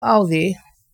á því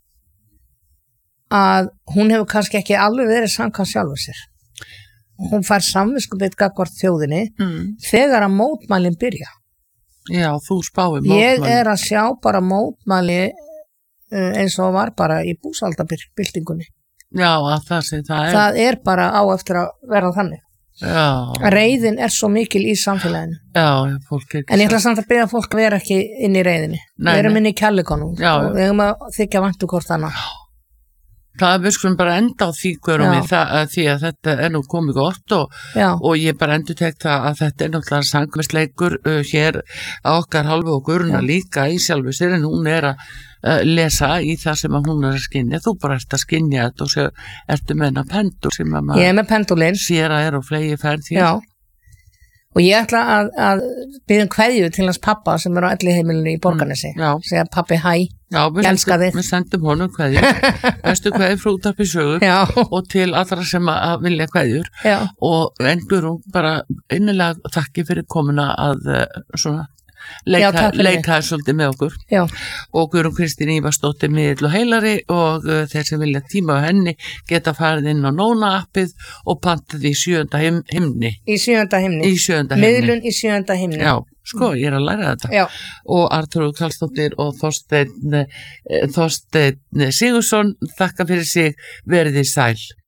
að hún hefur kannski ekki alveg verið samkvæmt sjálfur sér. Hún fær samviskubit gagnvart þjóðinni þegar að mótmælin byrja. Já, þú spáir mótmæli. Ég að sjá bara mótmæli eins og var bara í búsaldabyltingunni. Já, að það er bara á eftir að verða þannig. Já. Reiðin svo mikil í samfélaginu. Já, fólk en ég ætla samt að byrja fólk að vera ekki inn í reiðinni. Við erum inn í kærleikanum og við erum að þykja væntu hvort annað. Við skulum bara enda á því því að þetta nú komið gott og ég bara endurtek það að þetta náttúrulega sangvæsleikur hér á okkar hálfu og Guðrúnar líka í sjálfu sér en hún að lesa í það sem að hún að skynja. Þú bara ert að skynja þetta og svo ertu með hennar pendul sem að maður ég með pendulinn sér að og flegi ferð hér. Já, og ég ætla að biðja kveðju til hans pappa sem á elliheimilinu í Borgarnesi. Segja pappi hæ, ég elska þig. Við sendum honum kveðju, bestu kveðju frá Útvarpi Sögu og til allra sem að vilja kveðjur og Guðrún bara innilega þakki fyrir komuna að svona leika svolítið með okkur og Guðrún Kristín Ívarsdóttir miðill og heilari og þeir sem vilja tíma á henni geta farið inn á Nóna appið og pantað í 7. himni miðlun í 7. himni já, sko, ég að læra þetta og Arthur Karlsdóttir og Þorsteinn Sigursson þakka fyrir sig, verið þið sæl.